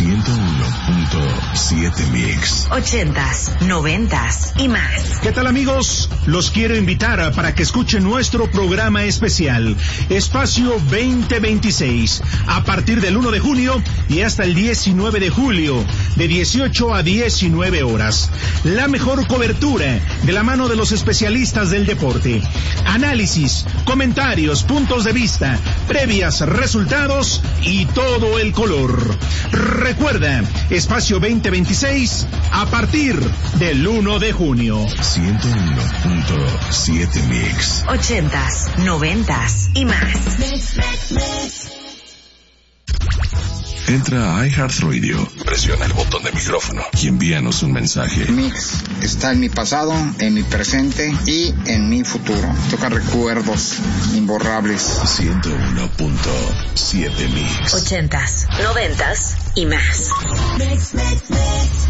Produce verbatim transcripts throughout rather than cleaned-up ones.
ciento uno punto siete Mix. Ochentas, noventas y más. ¿Qué tal, amigos? Los quiero invitar para que escuchen nuestro programa especial, Espacio veinte veintiséis, a partir del uno de junio y hasta el diecinueve de julio, de dieciocho a diecinueve horas. La mejor cobertura de la mano de los especialistas del deporte. Análisis, comentarios, puntos de vista, previas, resultados y todo el color. Recuerda, Espacio veinte veintiséis a partir del uno de junio. ciento uno punto siete Mix. Ochentas, noventas y más. Mix, mix, mix. Entra a iHeartRadio, presiona el botón de micrófono y envíanos un mensaje. Mix está en mi pasado, en mi presente y en mi futuro. Toca recuerdos imborrables. ciento uno punto siete Mix. Ochentas, noventas y más. Mix, mix, mix.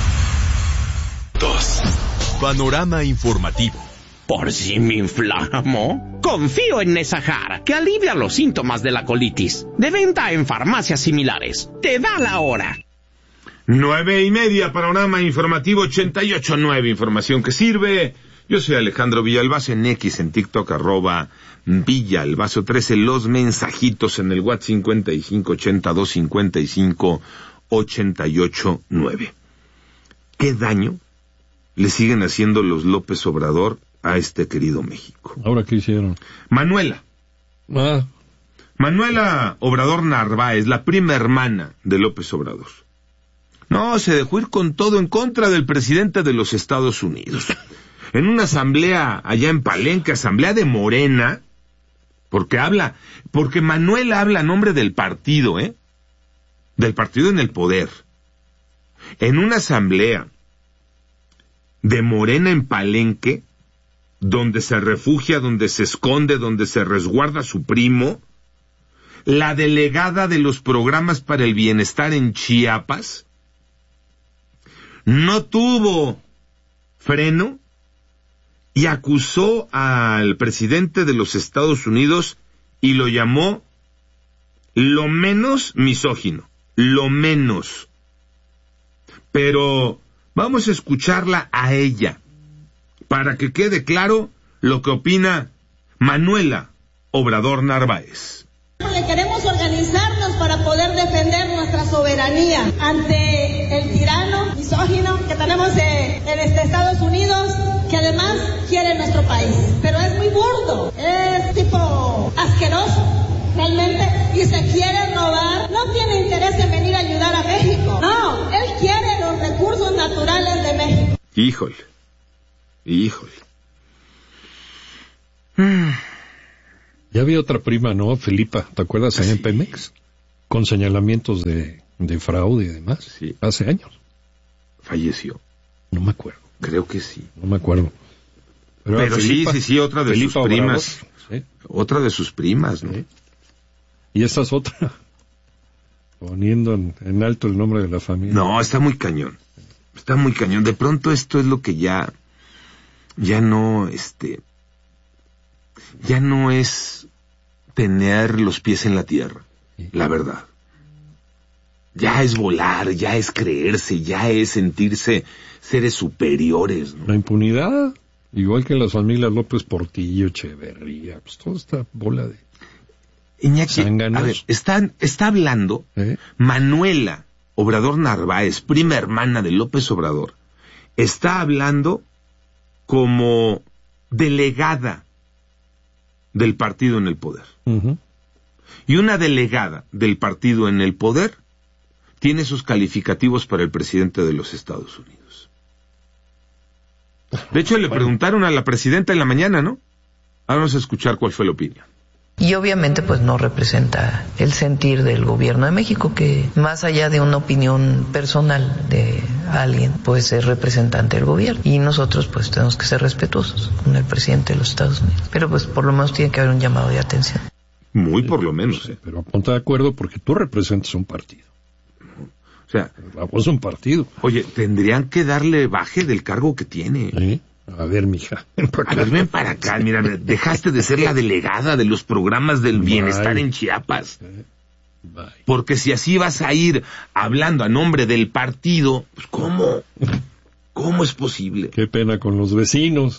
Dos. Panorama informativo. ¿Por si me inflamo? Confío en Nesajar, que alivia los síntomas de la colitis. De venta en farmacias similares. Te da la hora. Nueve y media, panorama informativo ochenta y ocho nueve, información que sirve. Yo soy Alejandro Villalbazo, en X, en TikTok, arroba Villalbazo trece, los mensajitos en el WhatsApp cincuenta y cinco ochenta y dos cincuenta y cinco ochenta y ocho nueve. ¿Qué daño le siguen haciendo los López Obrador a este querido México? ¿Ahora qué hicieron? Manuela. Ah. Manuela Obrador Narváez, la prima hermana de López Obrador. No, se dejó ir con todo en contra del presidente de los Estados Unidos. En una asamblea allá en Palenque, asamblea de Morena, porque habla, porque Manuela habla a nombre del partido, ¿eh? Del partido en el poder. En una asamblea de Morena en Palenque, donde se refugia, donde se esconde, donde se resguarda su primo, la delegada de los programas para el bienestar en Chiapas, no tuvo freno y acusó al presidente de los Estados Unidos y lo llamó lo menos misógino, lo menos. Pero vamos a escucharla a ella, para que quede claro lo que opina Manuela Obrador Narváez. Queremos organizarnos para poder defender nuestra soberanía ante el tirano misógino que tenemos en este Estados Unidos, que además quiere nuestro país. Pero es muy burdo, es tipo asqueroso, realmente, y se quiere robar. No tiene interés en venir a ayudar a México. No, él quiere los recursos naturales de México. Híjole. Híjole. Ya había otra prima, ¿no? Felipa, ¿te acuerdas? Allá en Pemex, con señalamientos de, de fraude y demás. Sí. Hace años. Falleció. No me acuerdo. Creo que sí. No me acuerdo. Pero, Pero Felipa, sí, sí, sí, otra de Felipa sus primas. Obrador, ¿sí? Otra de sus primas, ¿no? ¿Sí? Y esta es otra. Poniendo en, en alto el nombre de la familia. No, está muy cañón. Está muy cañón. De pronto esto es lo que ya... Ya no, este... Ya no es tener los pies en la tierra, sí. La verdad. Ya es volar, ya es creerse, ya es sentirse seres superiores, ¿no? La impunidad, igual que las familias López Portillo, Echeverría, pues toda esta bola de... Iñaki, a ver, está, está hablando ¿Eh? Manuela Obrador Narváez, prima hermana de López Obrador, está hablando como delegada del partido en el poder. Uh-huh. Y una delegada del partido en el poder tiene sus calificativos para el presidente de los Estados Unidos. De hecho, le preguntaron a la presidenta en la mañana, ¿no? Ahora vamos a escuchar cuál fue la opinión. Y obviamente pues no representa el sentir del gobierno de México, que más allá de una opinión personal de alguien, pues es representante del gobierno. Y nosotros pues tenemos que ser respetuosos con el presidente de los Estados Unidos. Pero pues por lo menos tiene que haber un llamado de atención. Muy por lo menos. ¿eh? Pero ponte de acuerdo porque tú representas un partido. O sea, vos un partido. Oye, tendrían que darle baje del cargo que tiene. ¿Sí? A ver, mija. Ven para acá. A ver, ven para acá. Mira, dejaste de ser la delegada de los programas del bienestar Ay. en Chiapas. Bye. Porque si así vas a ir hablando a nombre del partido, pues ¿cómo? ¿Cómo es posible? Qué pena con los vecinos.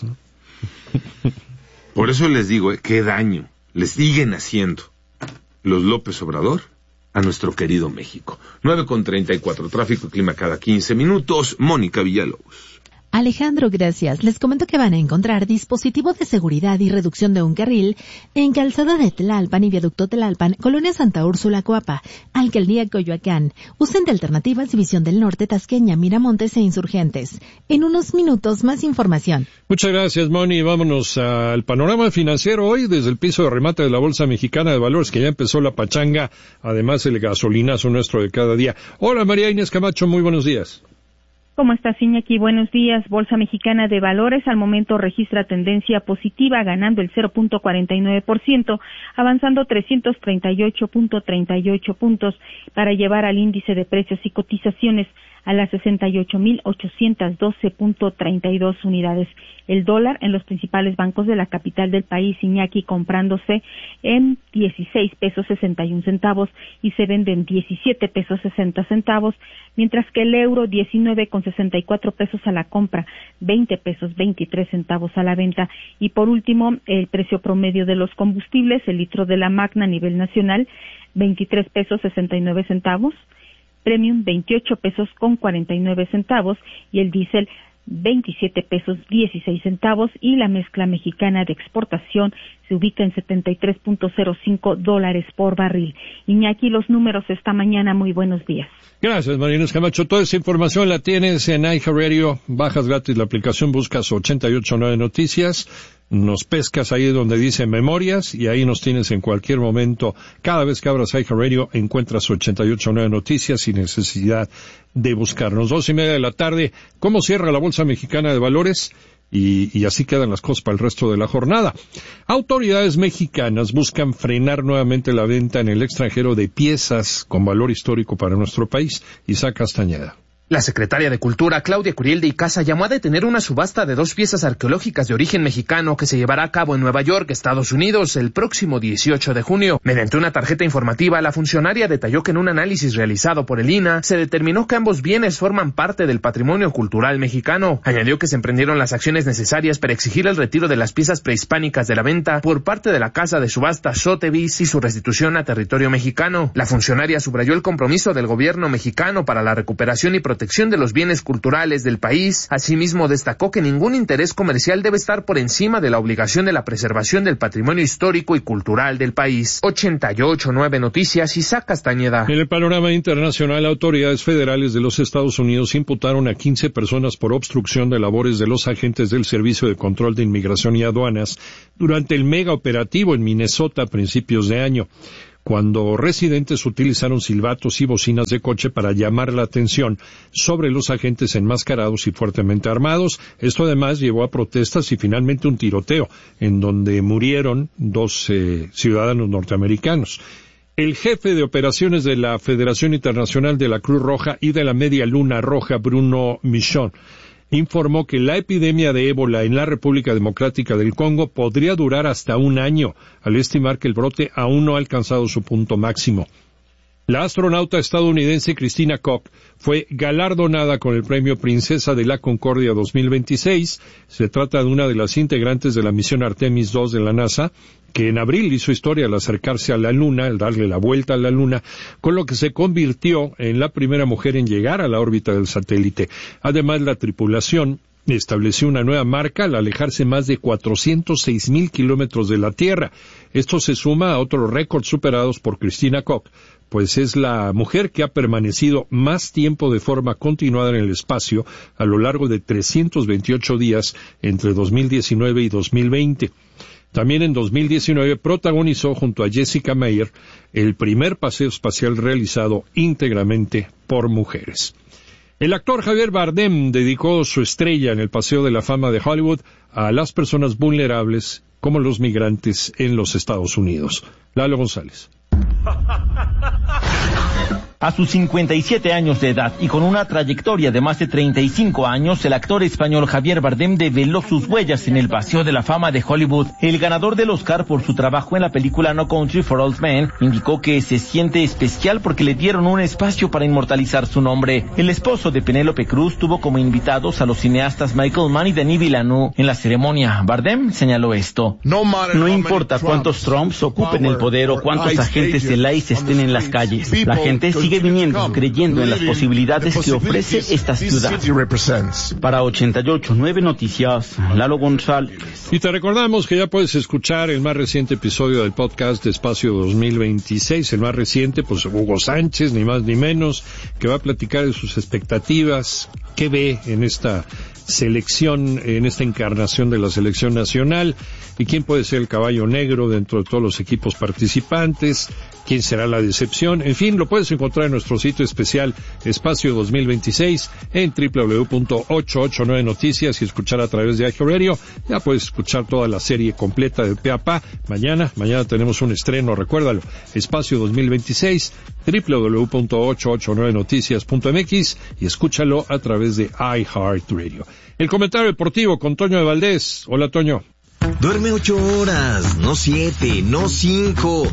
Por eso les digo, eh, qué daño les siguen haciendo los López Obrador a nuestro querido México. nueve con treinta y cuatro, tráfico y clima cada quince minutos. Mónica Villalobos. Alejandro, gracias. Les comento que van a encontrar dispositivo de seguridad y reducción de un carril en Calzada de Tlalpan y Viaducto Tlalpan, Colonia Santa Úrsula, Coapa, Alcaldía Coyoacán. Usen de alternativas División del Norte, Tasqueña, Miramontes e Insurgentes. En unos minutos, más información. Muchas gracias, Moni. Vámonos al panorama financiero hoy desde el piso de remate de la Bolsa Mexicana de Valores, que ya empezó la pachanga, además el gasolinazo nuestro de cada día. Hola, María Inés Camacho, muy buenos días. ¿Cómo estás, Iñaki? Buenos días. Bolsa Mexicana de Valores al momento registra tendencia positiva, ganando el cero punto cuarenta y nueve por ciento, avanzando trescientos treinta y ocho punto treinta y ocho puntos para llevar al índice de precios y cotizaciones a las sesenta y ocho mil ochocientos doce punto treinta y dos unidades. El dólar en los principales bancos de la capital del país, Iñaki, comprándose en dieciséis pesos sesenta y un centavos y se vende en diecisiete pesos sesenta centavos, mientras que el euro diecinueve con sesenta y cuatro pesos a la compra, veinte pesos veintitrés centavos a la venta. Y por último, el precio promedio de los combustibles, el litro de la Magna a nivel nacional, veintitrés pesos sesenta y nueve centavos, Premium veintiocho pesos con cuarenta y nueve centavos y el diésel veintisiete pesos dieciséis centavos y la mezcla mexicana de exportación se ubica en setenta y tres punto cero cinco dólares por barril. Iñaki, los números esta mañana, muy buenos días. Gracias, María Inés Camacho. Toda esa información la tienes en iHeartRadio. Bajas gratis la aplicación, buscas ochenta y ocho punto nueve Noticias. Nos pescas ahí donde dice Memorias y ahí nos tienes en cualquier momento. Cada vez que abras iHeartRadio encuentras ochenta y ocho punto nueve Noticias sin necesidad de buscarnos. Dos y media de la tarde. ¿Cómo cierra la Bolsa Mexicana de Valores? Y, y así quedan las cosas para el resto de la jornada. Autoridades mexicanas buscan frenar nuevamente la venta en el extranjero de piezas con valor histórico para nuestro país. Isaac Castañeda. La secretaria de Cultura, Claudia Curiel de Icaza, llamó a detener una subasta de dos piezas arqueológicas de origen mexicano que se llevará a cabo en Nueva York, Estados Unidos, el próximo dieciocho de junio. Mediante una tarjeta informativa, la funcionaria detalló que en un análisis realizado por el I N A se determinó que ambos bienes forman parte del patrimonio cultural mexicano. Añadió que se emprendieron las acciones necesarias para exigir el retiro de las piezas prehispánicas de la venta por parte de la casa de subasta Sotheby's y su restitución a territorio mexicano. La funcionaria subrayó el compromiso del gobierno mexicano para la recuperación y protección protección de los bienes culturales del país. Asimismo, destacó que ningún interés comercial debe estar por encima de la obligación de la preservación del patrimonio histórico y cultural del país. ochenta y ocho punto nueve Noticias, Isaac Castañeda. En el panorama internacional, autoridades federales de los Estados Unidos imputaron a quince personas por obstrucción de labores de los agentes del Servicio de Control de Inmigración y Aduanas durante el mega operativo en Minnesota a principios de año, cuando residentes utilizaron silbatos y bocinas de coche para llamar la atención sobre los agentes enmascarados y fuertemente armados. Esto además llevó a protestas y finalmente un tiroteo, en donde murieron dos eh, ciudadanos norteamericanos. El jefe de operaciones de la Federación Internacional de la Cruz Roja y de la Media Luna Roja, Bruno Michon, informó que la epidemia de ébola en la República Democrática del Congo podría durar hasta un año, al estimar que el brote aún no ha alcanzado su punto máximo. La astronauta estadounidense Christina Koch fue galardonada con el premio Princesa de la Concordia dos mil veintiséis. Se trata de una de las integrantes de la misión Artemis dos de la NASA, que en abril hizo historia al acercarse a la Luna, al darle la vuelta a la Luna, con lo que se convirtió en la primera mujer en llegar a la órbita del satélite. Además, la tripulación estableció una nueva marca al alejarse más de cuatrocientos seis mil kilómetros de la Tierra. Esto se suma a otros récords superados por Christina Koch, pues es la mujer que ha permanecido más tiempo de forma continuada en el espacio a lo largo de trescientos veintiocho días entre dos mil diecinueve y dos mil veinte. También en dos mil diecinueve protagonizó junto a Jessica Meir el primer paseo espacial realizado íntegramente por mujeres. El actor Javier Bardem dedicó su estrella en el Paseo de la Fama de Hollywood a las personas vulnerables como los migrantes en los Estados Unidos. Lalo González. A sus cincuenta y siete años de edad y con una trayectoria de más de treinta y cinco años, el actor español Javier Bardem develó sus huellas en el Paseo de la Fama de Hollywood. El ganador del Oscar por su trabajo en la película No Country for Old Men indicó que se siente especial porque le dieron un espacio para inmortalizar su nombre. El esposo de Penélope Cruz tuvo como invitados a los cineastas Michael Mann y Denis Villeneuve. En la ceremonia, Bardem señaló esto: No importa cuántos Trumps ocupen el poder o cuántos agentes del I C E estén en las calles, la gente sigue viniendo, creyendo en las posibilidades que ofrece esta ciudad. Para ochenta y ocho punto nueve Noticias, Lalo González. Y te recordamos que ya puedes escuchar el más reciente episodio del podcast de Espacio dos mil veintiséis, el más reciente, pues Hugo Sánchez, ni más ni menos, que va a platicar de sus expectativas, qué ve en esta selección, en esta encarnación de la selección nacional, y quién puede ser el caballo negro dentro de todos los equipos participantes, quién será la decepción. En fin, lo puedes encontrar en nuestro sitio especial Espacio dos mil veintiséis en doble u doble u doble u punto ochocientos ochenta y nueve Noticias y escuchar a través de iHeartRadio. Ya puedes escuchar toda la serie completa de pe a pa. Mañana, mañana tenemos un estreno, recuérdalo, Espacio dos mil veintiséis, doble u doble u doble u punto ochocientos ochenta y nueve noticias punto m x y escúchalo a través de iHeartRadio. El comentario deportivo con Toño de Valdés. Hola, Toño. Duerme ocho horas, no siete, no cinco,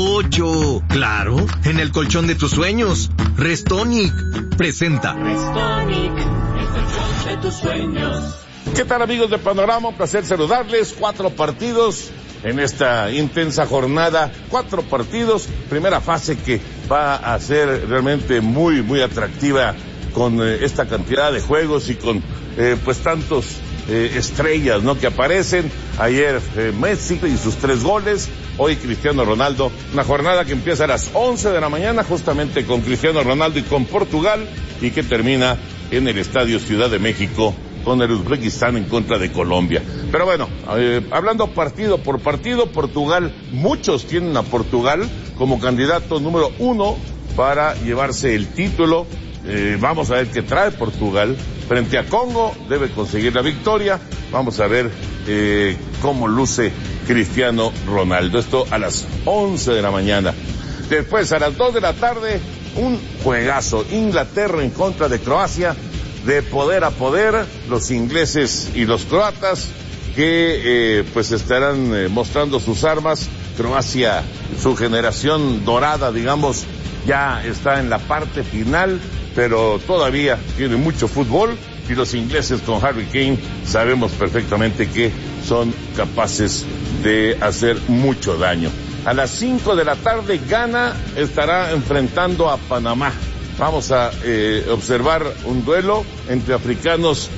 ocho. Claro, en el colchón de tus sueños. Restonic presenta. Restonic, el colchón de tus sueños. ¿Qué tal, amigos de Panorama? Un placer saludarles. Cuatro partidos en esta intensa jornada. Cuatro partidos. Primera fase que va a ser realmente muy, muy atractiva con eh, esta cantidad de juegos y con eh, pues tantos eh, estrellas, ¿no?, que aparecen. Ayer eh, Messi y sus tres goles. Hoy Cristiano Ronaldo. Una jornada que empieza a las once de la mañana justamente con Cristiano Ronaldo y con Portugal y que termina en el Estadio Ciudad de México con el Uzbekistán en contra de Colombia. Pero bueno, eh, hablando partido por partido, Portugal, muchos tienen a Portugal como candidato número uno para llevarse el título. Eh, vamos a ver qué trae Portugal frente a Congo, debe conseguir la victoria. Vamos a ver eh, cómo luce Cristiano Ronaldo. Esto a las once de la mañana. Después, a las dos de la tarde, un juegazo. Inglaterra en contra de Croacia, de poder a poder, los ingleses y los croatas que eh, pues estarán eh, mostrando sus armas. Croacia, su generación dorada, digamos, ya está en la parte final, pero todavía tiene mucho fútbol, y los ingleses con Harry Kane sabemos perfectamente que son capaces de hacer mucho daño. A las cinco de la tarde, Ghana estará enfrentando a Panamá. Vamos a eh, observar un duelo entre africanos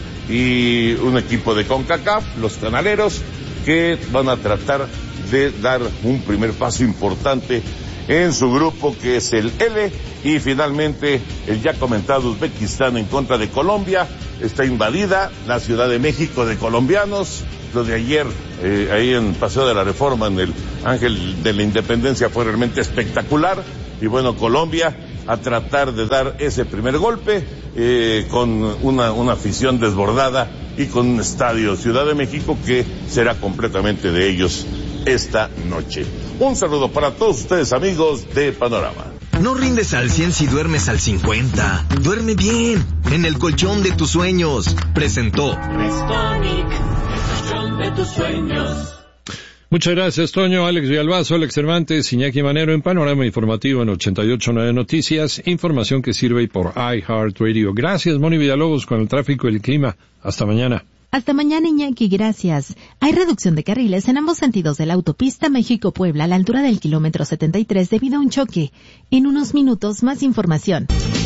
y un equipo de CONCACAF, los canaleros, que van a tratar de dar un primer paso importante en su grupo, que es el L, y finalmente el ya comentado Uzbekistán en contra de Colombia. Está invadida la Ciudad de México de colombianos. Lo de ayer, eh, ahí en Paseo de la Reforma, en el Ángel de la Independencia, fue realmente espectacular. Y bueno, Colombia a tratar de dar ese primer golpe eh, con una, una afición desbordada y con un estadio Ciudad de México que será completamente de ellos esta noche. Un saludo para todos ustedes, amigos de Panorama. No rindes al cien si duermes al cincuenta. Duerme bien, en el colchón de tus sueños. Presentó Restonic, el colchón de tus sueños. Muchas gracias, Toño. Alex Villalbazo, Alex Cervantes, Iñaki Manero en Panorama Informativo en ochenta y ocho punto nueve Noticias. Información que sirve por iHeartRadio. Gracias, Moni Villalobos, con el tráfico y el clima. Hasta mañana. Hasta mañana, Iñaki, gracias. Hay reducción de carriles en ambos sentidos de la autopista México-Puebla a la altura del kilómetro setenta y tres debido a un choque. En unos minutos, más información.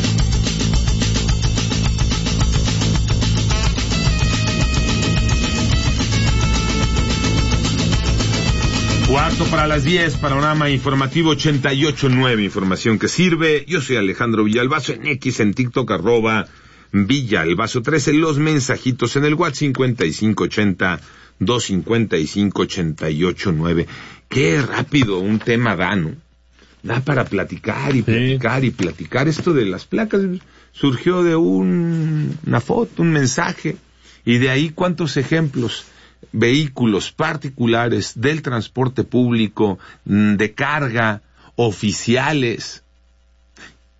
Cuarto para las diez, Panorama Informativo ochenta y ocho punto nueve, información que sirve. Yo soy Alejandro Villalbazo, en X, en TikTok, arroba Villalbazo trece, los mensajitos en el WhatsApp cincuenta y cinco ochenta, doscientos cincuenta y cinco, ochenta y ocho nueve. Qué rápido un tema da, ¿no? Da para platicar y platicar sí. y platicar. Esto de las placas surgió de un, una foto, un mensaje, y de ahí cuántos ejemplos. Vehículos particulares del transporte público, de carga, oficiales,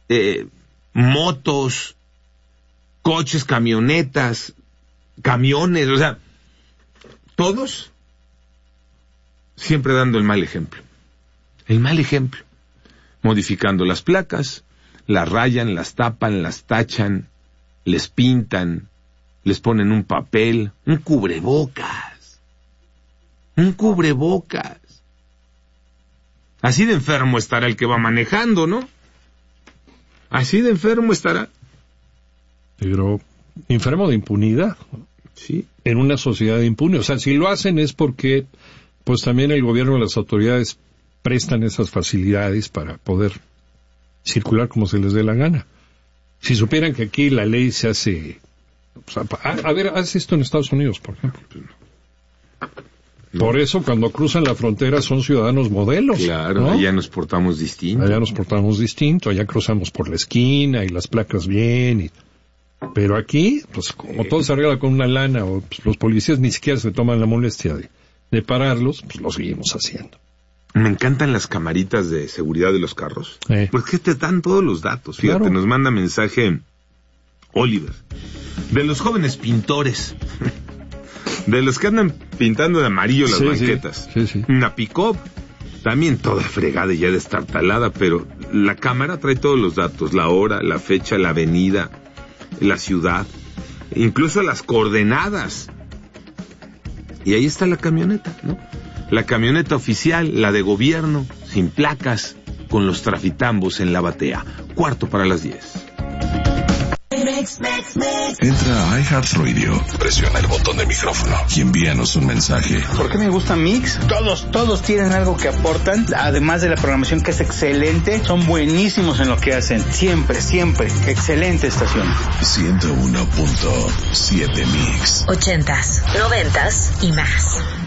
eh, motos, coches, camionetas, camiones, o sea, todos siempre dando el mal ejemplo. El mal ejemplo. Modificando las placas, las rayan, las tapan, las tachan, les pintan, les ponen un papel, un cubrebocas. Un cubrebocas. Así de enfermo estará el que va manejando, ¿no? Así de enfermo estará. Pero enfermo de impunidad. Sí. En una sociedad impune. O sea, si lo hacen es porque pues también el gobierno y las autoridades prestan esas facilidades para poder circular como se les dé la gana. Si supieran que aquí la ley se hace... O sea, a, a ver, haz esto en Estados Unidos, por ejemplo. No. Por eso cuando cruzan la frontera son ciudadanos modelos. Claro, ¿no? Allá nos portamos distinto. Allá nos portamos distinto, allá cruzamos por la esquina y las placas bien. Y... Pero aquí, pues como todo se arregla con una lana, o pues, los policías ni siquiera se toman la molestia de, de pararlos, pues lo seguimos haciendo. Me encantan las camaritas de seguridad de los carros. Eh. Porque te dan todos los datos. Fíjate, claro. Nos manda mensaje Oliver. De los jóvenes pintores. De los que andan pintando de amarillo las sí, banquetas. Sí, sí, sí. Una pick-up, también toda fregada y ya destartalada, pero la cámara trae todos los datos. La hora, la fecha, la avenida, la ciudad, incluso las coordenadas. Y ahí está la camioneta, ¿no? La camioneta oficial, la de gobierno, sin placas, con los trafitambos en la batea. Cuarto para las diez. Entra a iHeartRadio, presiona el botón de micrófono y envíanos un mensaje. ¿Por qué me gusta Mix? Todos, todos tienen algo que aportan, además de la programación que es excelente, son buenísimos en lo que hacen. Siempre, siempre. Excelente estación. ciento uno punto siete Mix. Ochentas, noventas y más.